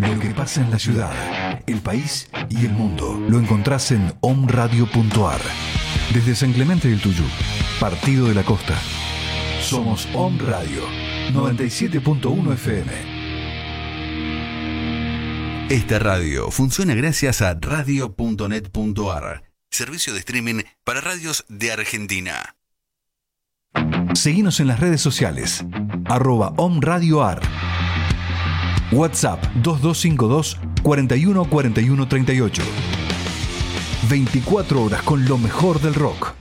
Lo que pasa en la ciudad, el país y el mundo lo encontrás en omradio.ar. Desde San Clemente del Tuyú, Partido de la Costa. Somos Om Radio 97.1 FM. Esta radio funciona gracias a radio.net.ar, servicio de streaming para radios de Argentina. Seguinos en las redes sociales, @omradioar. WhatsApp 2252 41 41 38. 24 horas con lo mejor del rock.